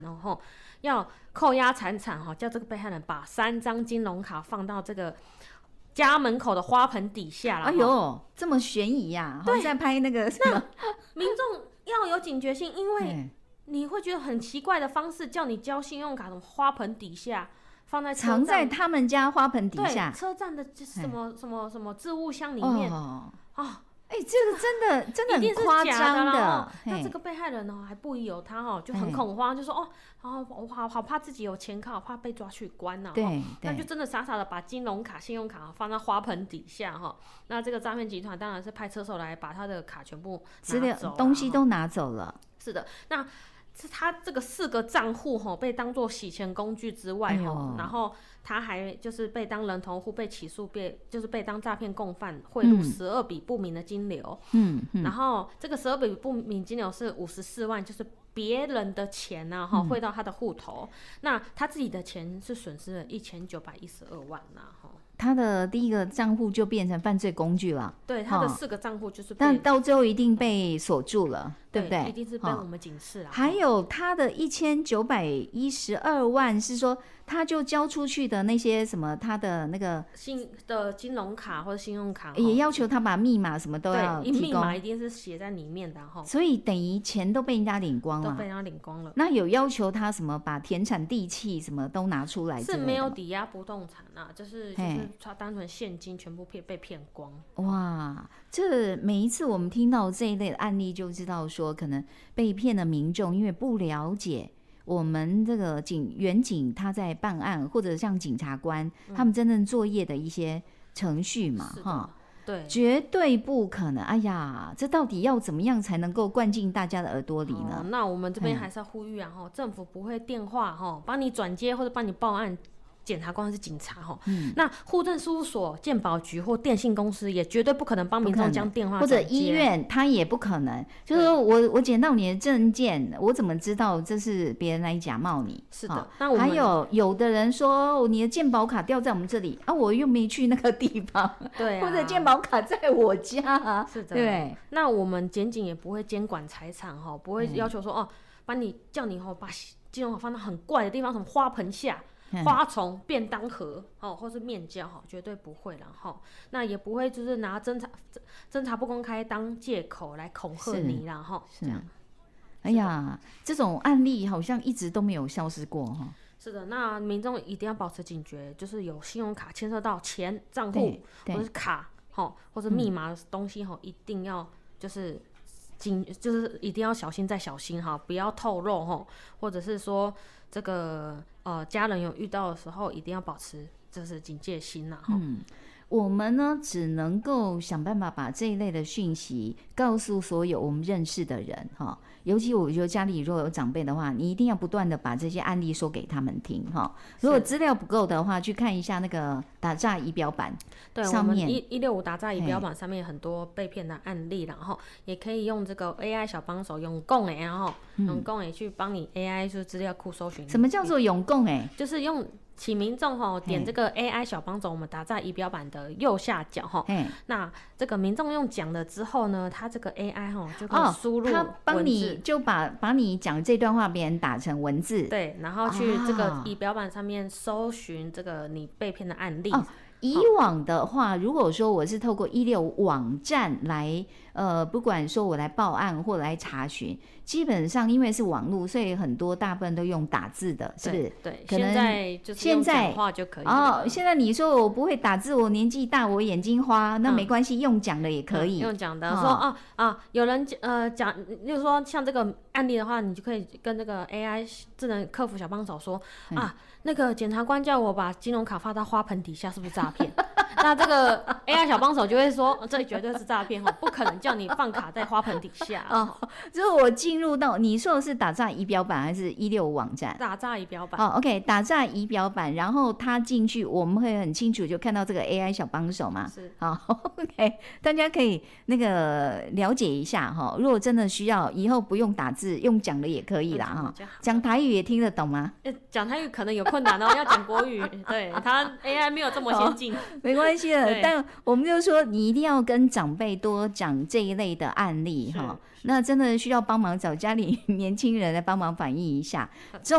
然后要扣押财产叫这个被害人把3张金融卡放到这个家门口的花盆底下啦。 哎呦，这么悬疑呀！好像在拍那个什么。 民众要有警觉性，因为你会觉得很奇怪的方式，叫你交信用卡从花盆底下放在藏在他们家花盆底下， 对，车站的什么置物箱里面这个真的很夸张的。 那这个被害人还不疑有他就很恐慌，就说我好怕自己有钱卡，怕被抓去关对， 那就真的傻傻的把金融卡、信用卡放在花盆底下那这个诈骗集团当然是派车手来把他的卡全部拿走， 东西都拿走了。 是的，那他这个4个账户被当作洗钱工具之外然后他还就是被当人头户被起诉，就是被当诈骗共犯，汇入12笔不明的金流。然后这个12笔不明金流是54万，就是别人的钱汇到他的户头。那他自己的钱是损失了1912万他的第一个账户就变成犯罪工具了。 对，他的4个账户就是但到最后一定被锁住了，对不对？ 一定是被我们警示了。 还有他的1912万是说他就交出去的那些什么，他的那个金融卡或者信用卡也要求他把密码什么都要提供， 密码一定是写在里面的所以等于钱都被人家领光了， 都被人家领光了。 那有要求他什么把田产地契什么都拿出来之类的？ 是没有抵押不动产就是他单纯现金全部被骗光。 哇，这每一次我们听到这一类的案例，就知道说可能被骗的民众因为不了解我们这个远警他在办案，或者像检察官他们真正作业的一些程序嘛对， 绝对不可能。哎呀，这到底要怎么样才能够灌进大家的耳朵里呢？ 那我们这边还是要呼吁政府不会电话帮你转接或者帮你报案，检察官是警察那户政事务所、健保局或电信公司也绝对不可能帮民众将电话或者医院，他也不可能。就是说我捡到你的证件，我怎么知道这是别人来假冒你？ 是的。那我们还有的人说你的健保卡掉在我们这里我又没去那个地方， 对或者健保卡在我家是的， 对。 那我们检警也不会监管财产不会要求说叫你把金融卡放到很怪的地方，什么花盆下、花丛、便当盒或是面交绝对不会啦那也不会就是拿侦查不公开当借口来恐吓你啦这样。 哎呀，这种案例好像一直都没有消失过是的，那民众一定要保持警觉，就是有信用卡牵涉到钱账户或是卡或者密码的东西一定要就是一定要小心再小心不要透露或者是说这个家人有遇到的时候一定要保持就是警戒心我们呢只能够想办法把这一类的讯息告诉所有我们认识的人尤其我觉得家里如果有长辈的话，你一定要不断的把这些案例说给他们听如果资料不够的话，去看一下那个打诈仪表板上面， 对，我们165打诈仪表板上面有很多被骗的案例，然后也可以用这个 AI 小帮手用共用共去帮你 AI 就是资料库搜寻。 什么叫做用共就是用请民众点这个 AI 小帮手，我们打在仪表板的右下角那这个民众用讲了之后呢，他这个 AI 就可以输入文字， 他帮你就把你讲这段话别人打成文字， 对，然后去这个仪表板上面搜寻这个你被骗的案例。 以往的话，如果说我是透过165网站来不管说我来报案或来查询，基本上因为是网络，所以很多大部分都用打字的，是不是？ 对， 可能现在就是用讲话就可以了。 现在你说我不会打字，我年纪大，我眼睛花，那没关系，用讲的也可以。 用讲的说有人讲，例如说像这个案例的话，你就可以跟这个 AI 智能客服小帮手说那个检察官叫我把金融卡放到花盆底下，是不是诈骗？那这个 AI 小帮手就会说这绝对是诈骗不可能叫你放卡在花盆底下就是我进入到你说的是打诈仪表板还是165网站？ 打诈仪表板。 OK， 打诈仪表板，然后他进去，我们会很清楚就看到这个 AI 小帮手嘛。 是 OK， 大家可以那个了解一下如果真的需要，以后不用打字，用讲的也可以啦讲台语也听得懂吗？ 讲台语可能有困难要讲国语，对，他 AI 没有这么先进没关系的，但我们就说你一定要跟长辈多讲这一类的案例那真的需要帮忙找家里年轻人来帮忙反映一下。